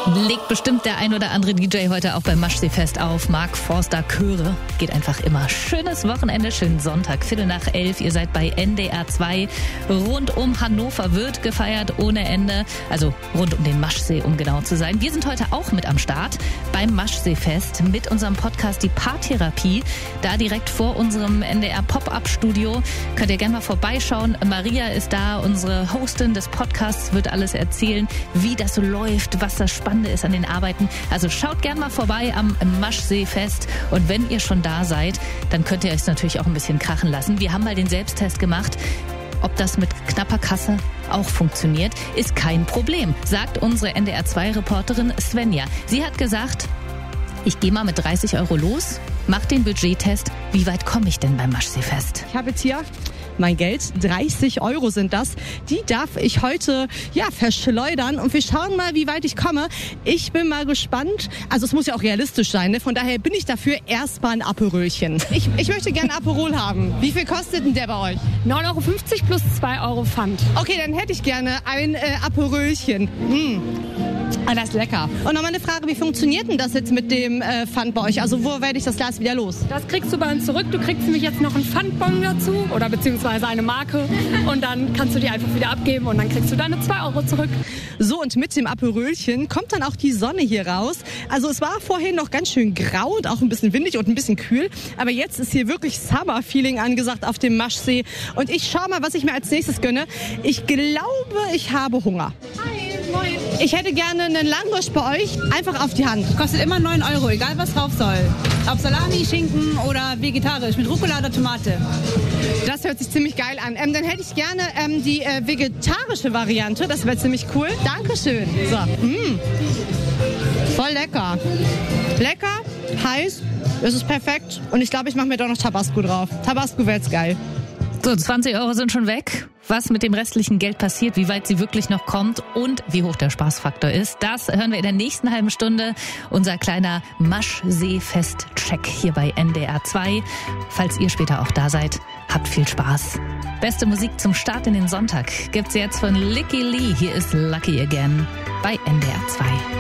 Legt bestimmt der ein oder andere DJ heute auch beim Maschseefest auf. Mark Forster Chöre. Geht einfach immer. Schönes Wochenende, schönen Sonntag, 11:15. Ihr seid bei NDR 2. Rund um Hannover wird gefeiert ohne Ende. Also rund um den Maschsee, um genau zu sein. Wir sind heute auch mit am Start beim Maschseefest mit unserem Podcast Die Paartherapie. Da direkt vor unserem NDR Pop-Up-Studio. Könnt ihr gerne mal vorbeischauen. Maria ist da, unsere Hostin des Podcasts, wird alles erzählen, wie das so läuft, was das Spannende ist an den Arbeiten. Also schaut gerne mal vorbei am Maschseefest. Und wenn ihr schon da seid, dann könnt ihr euch natürlich auch ein bisschen krachen lassen. Wir haben mal den Selbsttest gemacht. Ob das mit knapper Kasse auch funktioniert, ist kein Problem, sagt unsere NDR2-Reporterin Svenja. Sie hat gesagt, ich gehe mal mit 30 € los, mach den Budgettest. Wie weit komme ich denn beim Maschseefest? Ich habe jetzt hier mein Geld, 30 € sind das. Die darf ich heute verschleudern und wir schauen mal, wie weit ich komme. Ich bin mal gespannt. Also es muss ja auch realistisch sein, ne? Von daher bin ich dafür erstmal ein Aperölchen. Ich möchte gerne Aperol haben. Wie viel kostet denn der bei euch? 9,50 € plus 2 € Pfand. Okay, dann hätte ich gerne ein Aperölchen. Das ist lecker. Und nochmal eine Frage, wie funktioniert denn das jetzt mit dem Pfand bei euch? Also wo werde ich das Glas wieder los? Das kriegst du bei uns zurück. Du kriegst nämlich jetzt noch einen Pfandbon dazu oder beziehungsweise eine Marke und dann kannst du die einfach wieder abgeben und dann kriegst du deine 2 € zurück. So, und mit dem Aperölchen kommt dann auch die Sonne hier raus. Also es war vorhin noch ganz schön grau und auch ein bisschen windig und ein bisschen kühl, aber jetzt ist hier wirklich Summer-Feeling angesagt auf dem Maschsee und ich schau mal, was ich mir als nächstes gönne. Ich glaube, ich habe Hunger. Hi, moin. Ich hätte gerne einen Langosch bei euch, einfach auf die Hand. Kostet immer 9 €, egal was drauf soll. Ob Salami, Schinken oder vegetarisch, mit Rucola oder Tomate. Das hört sich ziemlich geil an. Dann hätte ich gerne die vegetarische Variante, das wäre ziemlich cool. Dankeschön. So. Voll lecker. Lecker, heiß, es ist perfekt und ich glaube, ich mache mir doch noch Tabasco drauf. Tabasco wäre jetzt geil. So, 20 € sind schon weg. Was mit dem restlichen Geld passiert, wie weit sie wirklich noch kommt und wie hoch der Spaßfaktor ist, das hören wir in der nächsten halben Stunde. Unser kleiner Maschseefest-Check hier bei NDR 2. Falls ihr später auch da seid, habt viel Spaß. Beste Musik zum Start in den Sonntag gibt's jetzt von Licky Lee. Hier ist Lucky Again bei NDR 2.